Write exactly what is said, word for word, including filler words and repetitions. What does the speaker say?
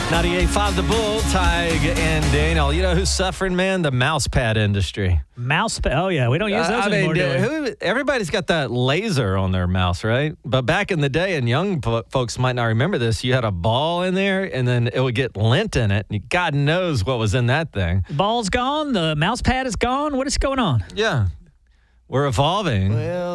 ninety-eight point five The Bull, Tig and Daniel. You know who's suffering, man? The mouse pad industry. Mouse pad? Oh, yeah. We don't use those I anymore, mean, do we? who, everybody's got that laser on their mouse, right? But back in the day, and young po- folks might not remember this, you had a ball in there, and then it would get lint in it. And God knows what was in that thing. Ball's gone. The mouse pad is gone. What is going on? Yeah. We're evolving. Well,